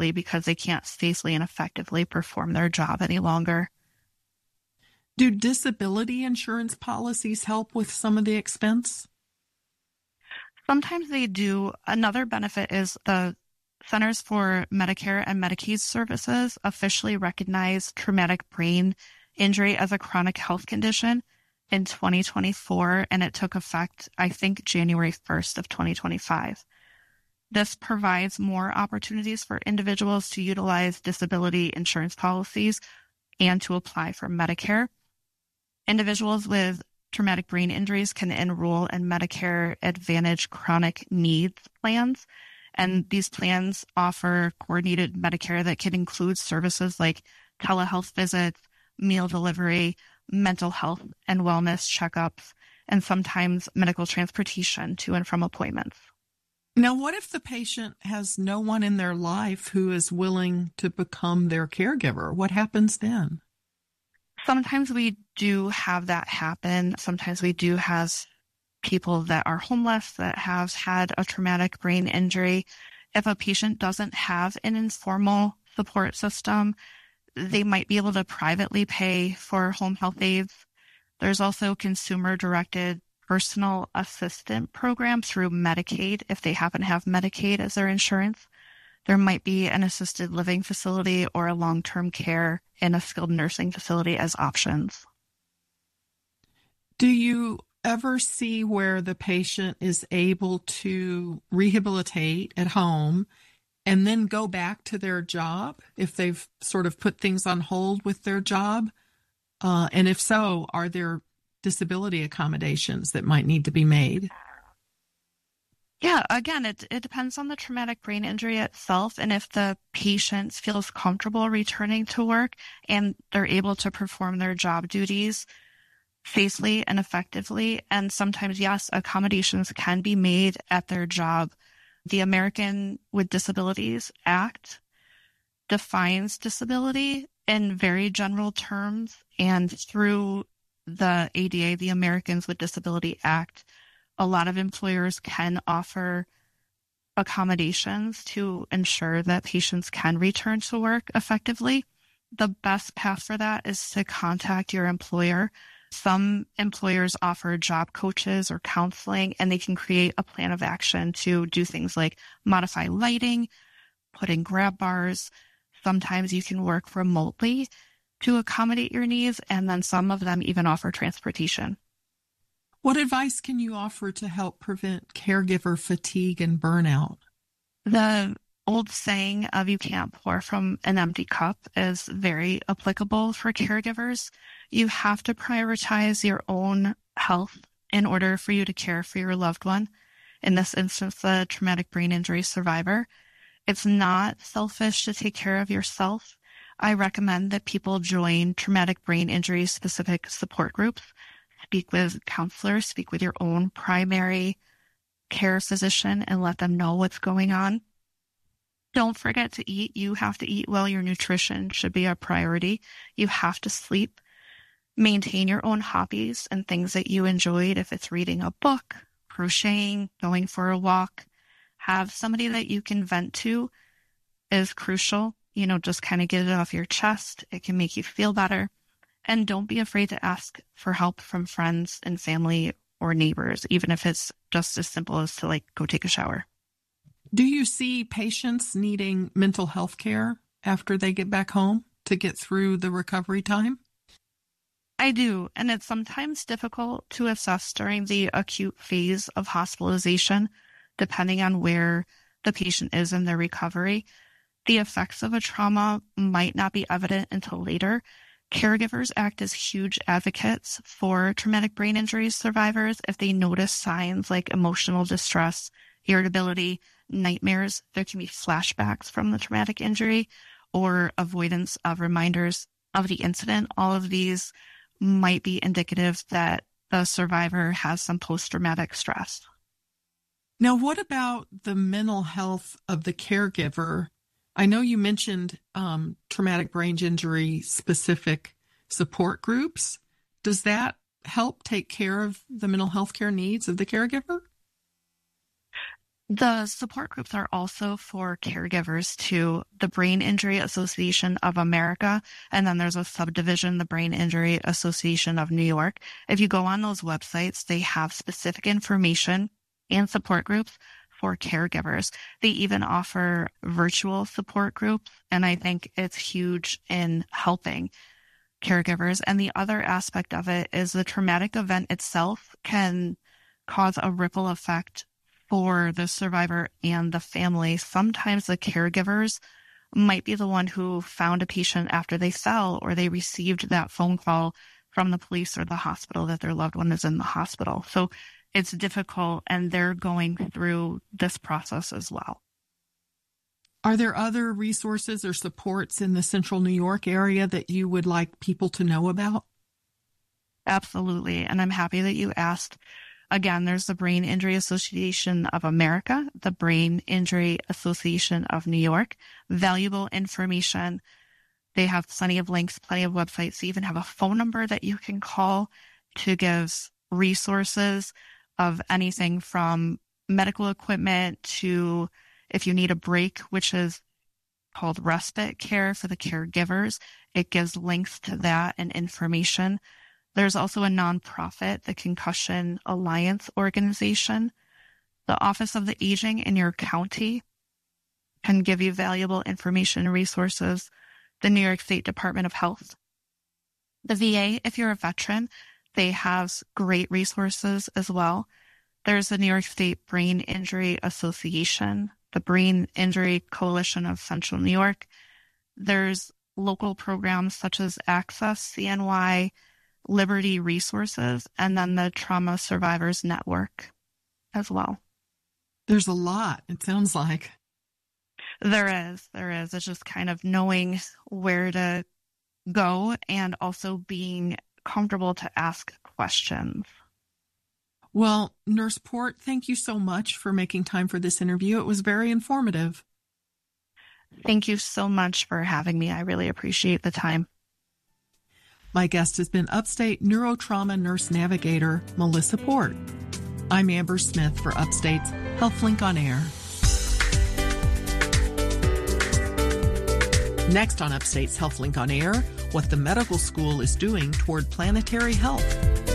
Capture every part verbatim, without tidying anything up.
quickly because they can't safely and effectively perform their job any longer. Do disability insurance policies help with some of the expense? Sometimes they do. Another benefit is the Centers for Medicare and Medicaid Services officially recognized traumatic brain injury as a chronic health condition in twenty twenty-four, and it took effect, I think, January first of twenty twenty-five. This provides more opportunities for individuals to utilize disability insurance policies and to apply for Medicare. Individuals with traumatic brain injuries can enroll in Medicare Advantage chronic needs plans, and these plans offer coordinated Medicare that can include services like telehealth visits, meal delivery, mental health and wellness checkups, and sometimes medical transportation to and from appointments. Now, what if the patient has no one in their life who is willing to become their caregiver? What happens then? Sometimes we do have that happen. Sometimes we do have people that are homeless that have had a traumatic brain injury. If a patient doesn't have an informal support system, they might be able to privately pay for home health aides. There's also consumer-directed personal assistant program through Medicaid if they happen to have Medicaid as their insurance. There might be an assisted living facility or a long-term care in a skilled nursing facility as options. Do you ever see where the patient is able to rehabilitate at home and then go back to their job if they've sort of put things on hold with their job? Uh, and if so, are there disability accommodations that might need to be made? Yeah, again, it it depends on the traumatic brain injury itself and if the patient feels comfortable returning to work and they're able to perform their job duties safely and effectively. And sometimes, yes, accommodations can be made at their job. The American with Disabilities Act defines disability in very general terms, and through the A D A, the Americans with Disability Act, a lot of employers can offer accommodations to ensure that patients can return to work effectively. The best path for that is to contact your employer. Some employers offer job coaches or counseling, and they can create a plan of action to do things like modify lighting, put in grab bars. Sometimes you can work remotely to accommodate your needs, and then some of them even offer transportation. What advice can you offer to help prevent caregiver fatigue and burnout? The old saying of you can't pour from an empty cup is very applicable for caregivers. You have to prioritize your own health in order for you to care for your loved one. In this instance, the traumatic brain injury survivor. It's not selfish to take care of yourself. I recommend that people join traumatic brain injury specific support groups. Speak with counselors, speak with your own primary care physician and let them know what's going on. Don't forget to eat. You have to eat well. Your nutrition should be a priority. You have to sleep. Maintain your own hobbies and things that you enjoyed. If it's reading a book, crocheting, going for a walk, have somebody that you can vent to is crucial. You know, just kind of get it off your chest. It can make you feel better. And don't be afraid to ask for help from friends and family or neighbors, even if it's just as simple as to like go take a shower. Do you see patients needing mental health care after they get back home to get through the recovery time? I do, and it's sometimes difficult to assess during the acute phase of hospitalization, depending on where the patient is in their recovery. The effects of a trauma might not be evident until later. Caregivers act as huge advocates for traumatic brain injury survivors if they notice signs like emotional distress, irritability, nightmares. There can be flashbacks from the traumatic injury or avoidance of reminders of the incident. All of these might be indicative that the survivor has some post-traumatic stress. Now, what about the mental health of the caregiver? I know you mentioned um, traumatic brain injury specific support groups. Does that help take care of the mental health care needs of the caregiver? The support groups are also for caregivers to the Brain Injury Association of America, and then there's a subdivision, the Brain Injury Association of New York. If you go on those websites, they have specific information and support groups for caregivers. They even offer virtual support groups, and I think it's huge in helping caregivers. And the other aspect of it is the traumatic event itself can cause a ripple effect for the survivor and the family. Sometimes the caregivers might be the one who found a patient after they fell, or they received that phone call from the police or the hospital that their loved one is in the hospital. So it's difficult, and they're going through this process as well. Are there other resources or supports in the central New York area that you would like people to know about? Absolutely. And I'm happy that you asked. Again, there's the Brain Injury Association of America, the Brain Injury Association of New York. Valuable information. They have plenty of links, plenty of websites. They even have a phone number that you can call to give resources of anything from medical equipment to if you need a break, which is called respite care for the caregivers. It gives links to that and information. There's also a nonprofit, the Concussion Alliance organization. The Office of the Aging in your county can give you valuable information and resources. The New York State Department of Health. The V A, if you're a veteran, they have great resources as well. There's the New York State Brain Injury Association, the Brain Injury Coalition of Central New York. There's local programs such as Access, C N Y, Liberty Resources, and then the Trauma Survivors Network as well. There's a lot, it sounds like. There is, there is. It's just kind of knowing where to go and also being comfortable to ask questions. Well, Nurse Port, thank you so much for making time for this interview. It was very informative. Thank you so much for having me. I really appreciate the time. My guest has been Upstate Neurotrauma Nurse Navigator, Melissa Port. I'm Amber Smith for Upstate's HealthLink on Air. Next on Upstate's HealthLink on Air, what the medical school is doing toward planetary health.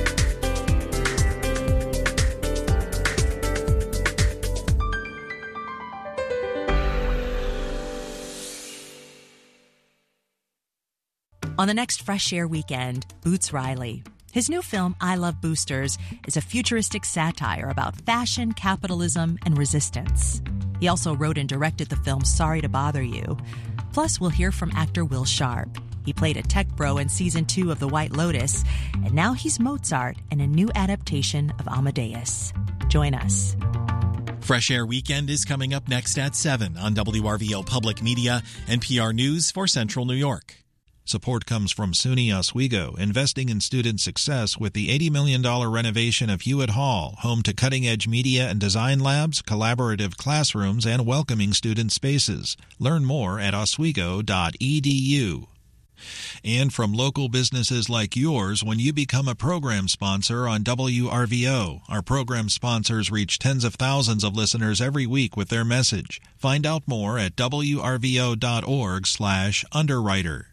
On the next Fresh Air weekend, Boots Riley. His new film, I Love Boosters, is a futuristic satire about fashion, capitalism, and resistance. He also wrote and directed the film Sorry to Bother You. Plus, we'll hear from actor Will Sharp. He played a tech bro in season two of The White Lotus, and now he's Mozart in a new adaptation of Amadeus. Join us. Fresh Air Weekend is coming up next at seven on W R V O Public Media, N P R News for Central New York. Support comes from SUNY Oswego, investing in student success with the eighty million dollars renovation of Hewitt Hall, home to cutting-edge media and design labs, collaborative classrooms, and welcoming student spaces. Learn more at oswego dot e d u. And from local businesses like yours when you become a program sponsor on W R V O. Our program sponsors reach tens of thousands of listeners every week with their message. Find out more at w r v o dot org slash underwriter.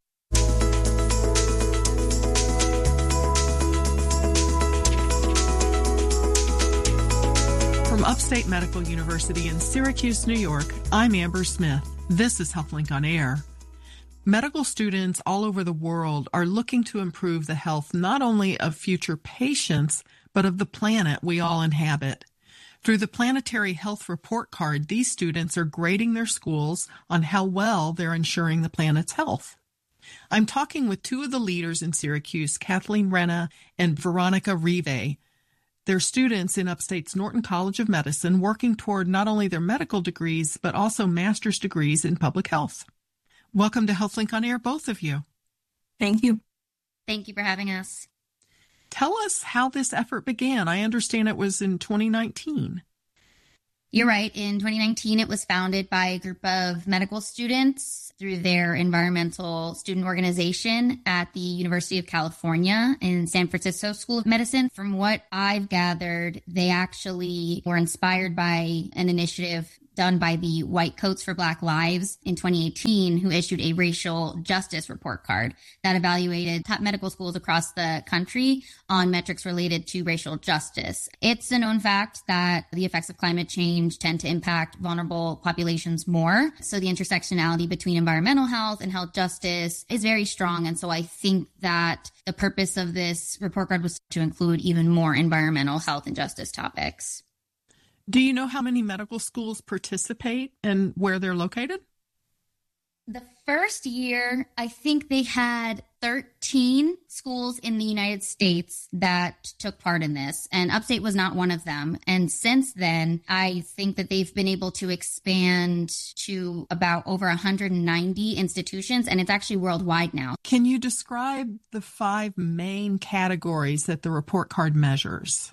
From Upstate Medical University in Syracuse, New York, I'm Amber Smith. This is HealthLink on Air. Medical students all over the world are looking to improve the health not only of future patients, but of the planet we all inhabit. Through the Planetary Health Report Card, these students are grading their schools on how well they're ensuring the planet's health. I'm talking with two of the leaders in Syracuse, Kathleen Renna and Veronica Rive. They're students in Upstate's Norton College of Medicine working toward not only their medical degrees, but also master's degrees in public health. Welcome to HealthLink on Air, both of you. Thank you. Thank you for having us. Tell us how this effort began. I understand it was in twenty nineteen. You're right. In twenty nineteen, it was founded by a group of medical students through their environmental student organization at the University of California in San Francisco School of Medicine. From what I've gathered, they actually were inspired by an initiative done by the White Coats for Black Lives in twenty eighteen, who issued a racial justice report card that evaluated top medical schools across the country on metrics related to racial justice. It's a known fact that the effects of climate change tend to impact vulnerable populations more. So the intersectionality between environmental health and health justice is very strong. And so I think that the purpose of this report card was to include even more environmental health and justice topics. Do you know how many medical schools participate and where they're located? The first year, I think they had thirteen schools in the United States that took part in this, and Upstate was not one of them. And since then, I think that they've been able to expand to about over one hundred ninety institutions, and it's actually worldwide now. Can you describe the five main categories that the report card measures?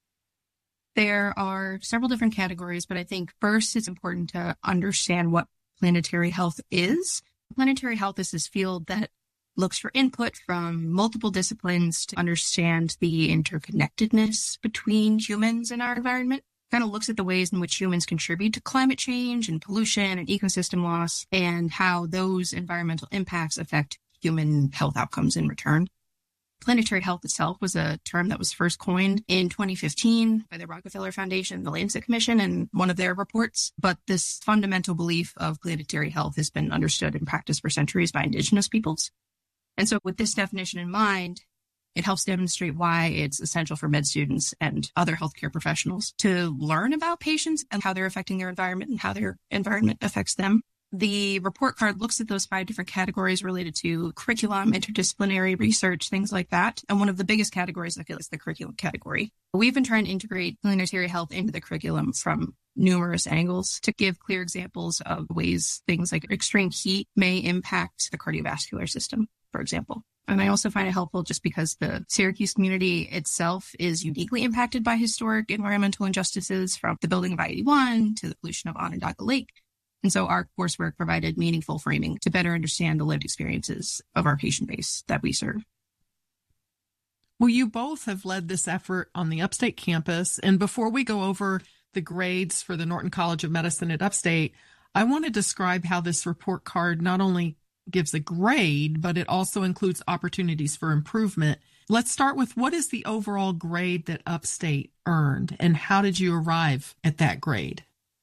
There are several different categories, but I think first it's important to understand what planetary health is. Planetary health is this field that looks for input from multiple disciplines to understand the interconnectedness between humans and our environment. Kind of looks at the ways in which humans contribute to climate change and pollution and ecosystem loss and how those environmental impacts affect human health outcomes in return. Planetary health itself was a term that was first coined in twenty fifteen by the Rockefeller Foundation, the Lancet Commission, and one of their reports. But this fundamental belief of planetary health has been understood and practiced for centuries by indigenous peoples. And so with this definition in mind, it helps demonstrate why it's essential for med students and other healthcare professionals to learn about patients and how they're affecting their environment and how their environment affects them. The report card looks at those five different categories related to curriculum, interdisciplinary research, things like that. And one of the biggest categories, I feel, is the curriculum category. We've been trying to integrate planetary health into the curriculum from numerous angles to give clear examples of ways things like extreme heat may impact the cardiovascular system, for example. And I also find it helpful just because the Syracuse community itself is uniquely impacted by historic environmental injustices, from the building of I eighty-one to the pollution of Onondaga Lake. And so our coursework provided meaningful framing to better understand the lived experiences of our patient base that we serve. Well, you both have led this effort on the Upstate campus. And before we go over the grades for the Norton College of Medicine at Upstate, I want to describe how this report card not only gives a grade, but it also includes opportunities for improvement. Let's start with, what is the overall grade that Upstate earned, and how did you arrive at that grade?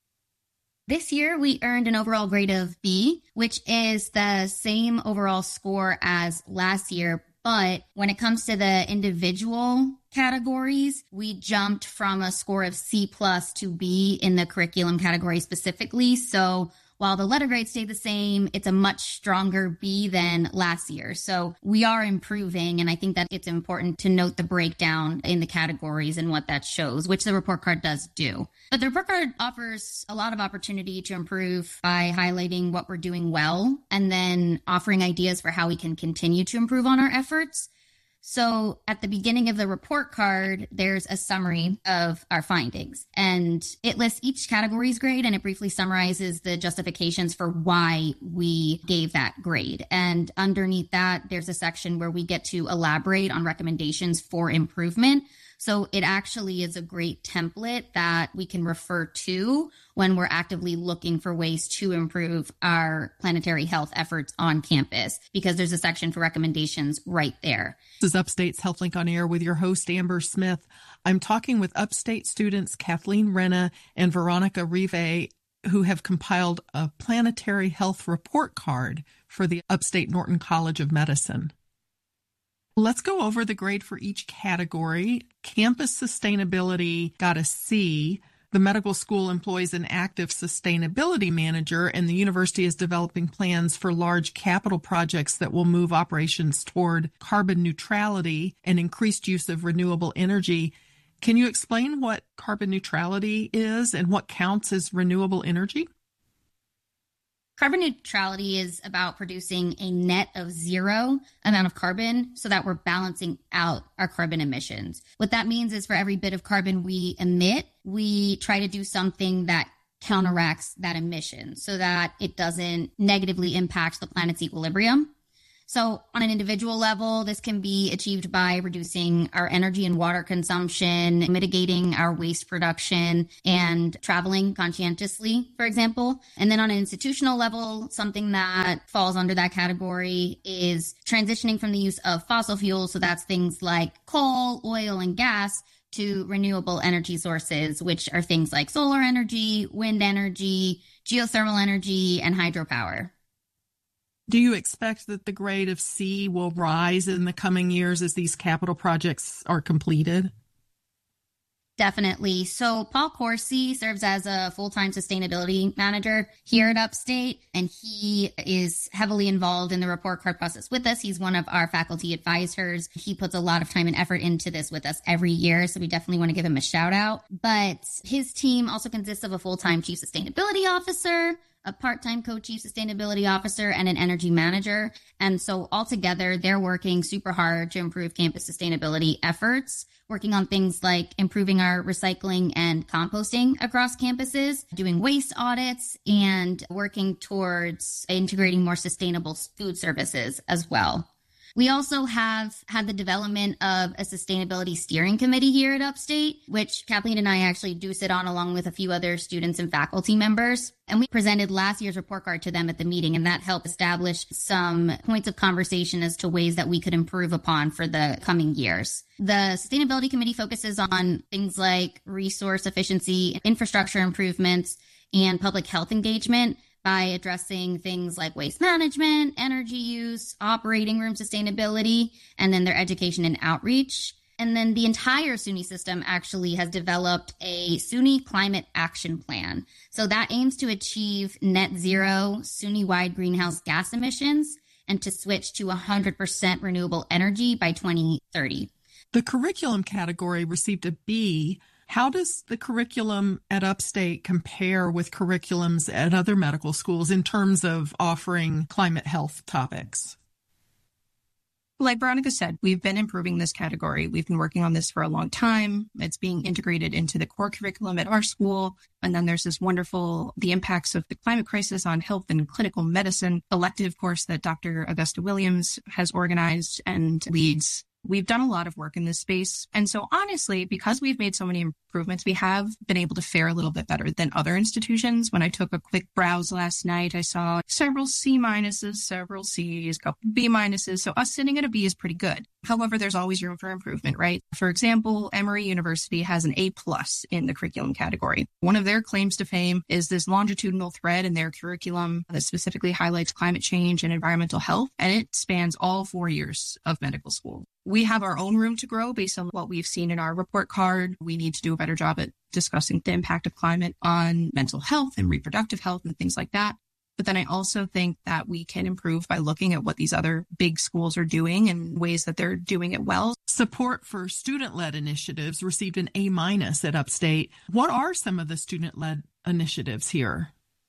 This year, we earned an overall grade of B, which is the same overall score as last year. But when it comes to the individual categories, we jumped from a score of C plus to B in the curriculum category specifically. So while the letter grade stayed the same, it's a much stronger B than last year. So we are improving, and I think that it's important to note the breakdown in the categories and what that shows, which the report card does do. But the report card offers a lot of opportunity to improve by highlighting what we're doing well and then offering ideas for how we can continue to improve on our efforts. So at the beginning of the report card, there's a summary of our findings, and it lists each category's grade, and it briefly summarizes the justifications for why we gave that grade. And underneath that, there's a section where we get to elaborate on recommendations for improvement. So it actually is a great template that we can refer to when we're actively looking for ways to improve our planetary health efforts on campus, because there's a section for recommendations right there. This is Upstate's HealthLink on Air with your host, Amber Smith. I'm talking with Upstate students Kathleen Renna and Veronica Rive, who have compiled a planetary health report card for the Upstate Norton College of Medicine. Let's go over the grade for each category. Campus sustainability got a C. The medical school employs an active sustainability manager, and the university is developing plans for large capital projects that will move operations toward carbon neutrality and increased use of renewable energy. Can you explain what carbon neutrality is and what counts as renewable energy? Carbon neutrality is about producing a net of zero amount of carbon so that we're balancing out our carbon emissions. What that means is for every bit of carbon we emit, we try to do something that counteracts that emission so that it doesn't negatively impact the planet's equilibrium. So on an individual level, this can be achieved by reducing our energy and water consumption, mitigating our waste production, and traveling conscientiously, for example. And then on an institutional level, something that falls under that category is transitioning from the use of fossil fuels. So that's things like coal, oil, and gas to renewable energy sources, which are things like solar energy, wind energy, geothermal energy, and hydropower. Do you expect that the grade of C will rise in the coming years as these capital projects are completed? Definitely. So Paul Corsi serves as a full-time sustainability manager here at Upstate, and he is heavily involved in the report card process with us. He's one of our faculty advisors. He puts a lot of time and effort into this with us every year, so we definitely want to give him a shout out. But his team also consists of a full-time chief sustainability officer, a part-time co-chief sustainability officer, and an energy manager. And so altogether, they're working super hard to improve campus sustainability efforts, working on things like improving our recycling and composting across campuses, doing waste audits, and working towards integrating more sustainable food services as well. We also have had the development of a sustainability steering committee here at Upstate, which Kathleen and I actually do sit on along with a few other students and faculty members. And we presented last year's report card to them at the meeting, and that helped establish some points of conversation as to ways that we could improve upon for the coming years. The Sustainability Committee focuses on things like resource efficiency, infrastructure improvements, and public health engagement by addressing things like waste management, energy use, operating room sustainability, and then their education and outreach. And then the entire SUNY system actually has developed a SUNY Climate Action Plan. So that aims to achieve net zero SUNY-wide greenhouse gas emissions and to switch to one hundred percent renewable energy by twenty thirty. The curriculum category received a B. How does the curriculum at Upstate compare with curriculums at other medical schools in terms of offering climate health topics? Like Veronica said, we've been improving this category. We've been working on this for a long time. It's being integrated into the core curriculum at our school. And then there's this wonderful, the impacts of the climate crisis on health and clinical medicine elective course that Doctor Augusta Williams has organized and leads. We've done a lot of work in this space. And so honestly, because we've made so many improvements, we have been able to fare a little bit better than other institutions. When I took a quick browse last night, I saw several C minuses, several C's, a couple B minuses. So us sitting at a B is pretty good. However, there's always room for improvement, right? For example, Emory University has an A plus in the curriculum category. One of their claims to fame is this longitudinal thread in their curriculum that specifically highlights climate change and environmental health, and it spans all four years of medical school. We have our own room to grow based on what we've seen in our report card. We need to do a better job at discussing the impact of climate on mental health and reproductive health and things like that. But then I also think that we can improve by looking at what these other big schools are doing and ways that they're doing it well. Support for student-led initiatives received an A minus at Upstate. What are some of the student-led initiatives here?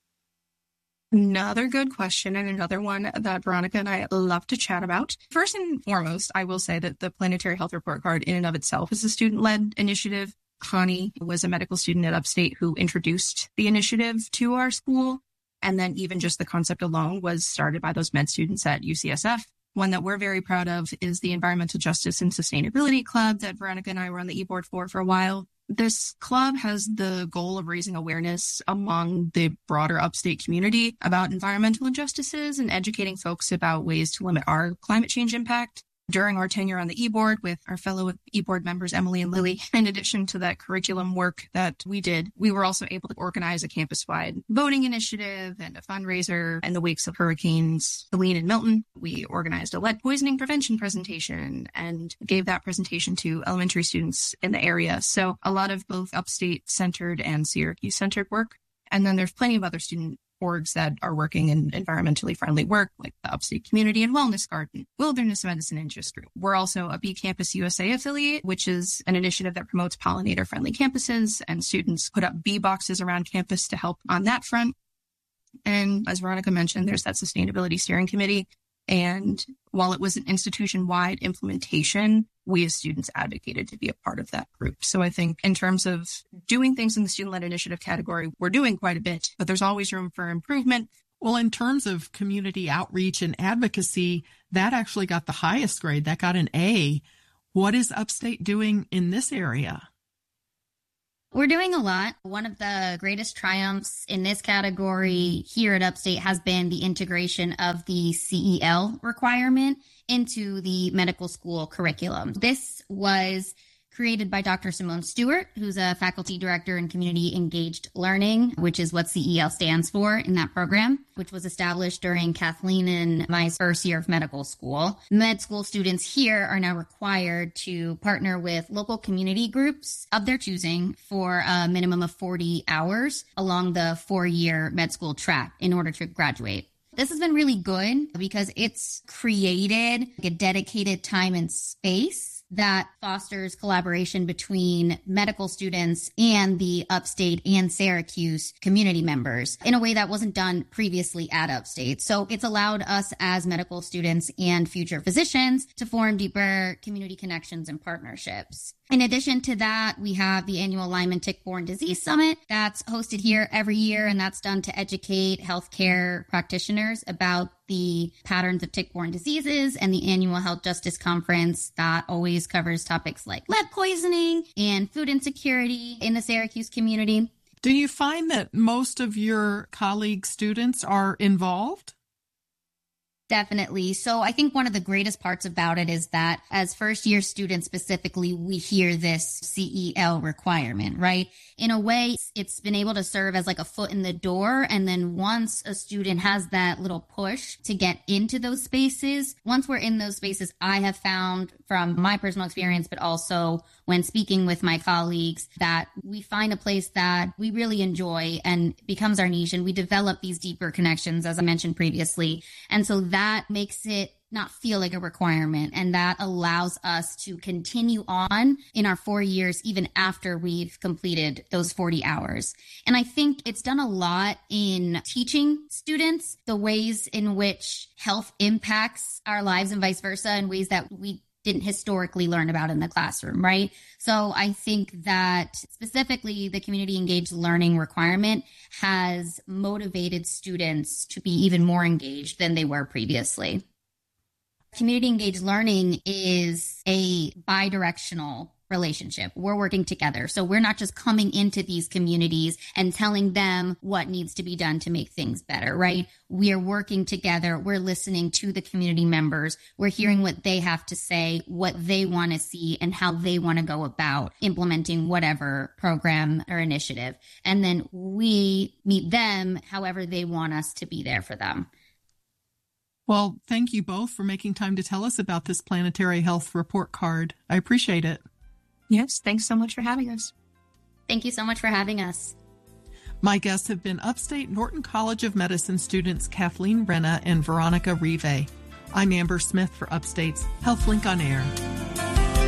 Another good question, and another one that Veronica and I love to chat about. First and foremost, I will say that the Planetary Health Report Card in and of itself is a student-led initiative. Connie was a medical student at Upstate who introduced the initiative to our school. And then even just the concept alone was started by those med students at U C S F. One that we're very proud of is the Environmental Justice and Sustainability Club that Veronica and I were on the e-board for for a while. This club has the goal of raising awareness among the broader Upstate community about environmental injustices and educating folks about ways to limit our climate change impact. During our tenure on the e-board with our fellow e-board members, Emily and Lily, in addition to that curriculum work that we did, we were also able to organize a campus-wide voting initiative and a fundraiser in the wakes of Hurricanes Helene and Milton. We organized a lead poisoning prevention presentation and gave that presentation to elementary students in the area. So a lot of both Upstate-centered and Syracuse-centered work. And then there's plenty of other student orgs that are working in environmentally friendly work, like the Upstate Community and Wellness Garden, Wilderness Medicine Interest Group. We're also a Bee Campus U S A affiliate, which is an initiative that promotes pollinator-friendly campuses, and students put up bee boxes around campus to help on that front. And as Veronica mentioned, there's that sustainability steering committee. And while it was an institution-wide implementation, we as students advocated to be a part of that group. So I think in terms of doing things in the student-led initiative category, we're doing quite a bit, but there's always room for improvement. Well, in terms of community outreach and advocacy, that actually got the highest grade. That got an A. What is Upstate doing in this area? We're doing a lot. One of the greatest triumphs in this category here at Upstate has been the integration of the C E L requirement into the medical school curriculum. This was created by Doctor Simone Stewart, who's a faculty director in community engaged learning, which is what C E L stands for in that program, which was established during Kathleen and my first year of medical school. Med school students here are now required to partner with local community groups of their choosing for a minimum of forty hours along the four-year med school track in order to graduate. This has been really good because it's created a dedicated time and space that fosters collaboration between medical students and the Upstate and Syracuse community members in a way that wasn't done previously at Upstate. So it's allowed us as medical students and future physicians to form deeper community connections and partnerships. In addition to that, we have the annual Lyme and Tick-Borne Disease Summit that's hosted here every year, and that's done to educate healthcare practitioners about the patterns of tick-borne diseases, and the annual Health Justice Conference that always covers topics like lead poisoning and food insecurity in the Syracuse community. Do you find that most of your colleague students are involved? Definitely. So I think one of the greatest parts about it is that as first year students specifically, we hear this C E L requirement, right? In a way, it's been able to serve as like a foot in the door. And then once a student has that little push to get into those spaces, once we're in those spaces, I have found from my personal experience, but also when speaking with my colleagues, that we find a place that we really enjoy and becomes our niche, and we develop these deeper connections, as I mentioned previously. And so that makes it not feel like a requirement, and that allows us to continue on in our four years, even after we've completed those forty hours. And I think it's done a lot in teaching students the ways in which health impacts our lives and vice versa, in ways that we didn't historically learn about in the classroom, right? So I think that specifically the community engaged learning requirement has motivated students to be even more engaged than they were previously. Community engaged learning is a bi-directional relationship. We're working together. So we're not just coming into these communities and telling them what needs to be done to make things better, right? We are working together. We're listening to the community members. We're hearing what they have to say, what they want to see, and how they want to go about implementing whatever program or initiative. And then we meet them however they want us to be there for them. Well, thank you both for making time to tell us about this Planetary Health Report Card. I appreciate it. Yes, thanks so much for having us. Thank you so much for having us. My guests have been Upstate Norton College of Medicine students Kathleen Brenna and Veronica Rive. I'm Amber Smith for Upstate's HealthLink on Air.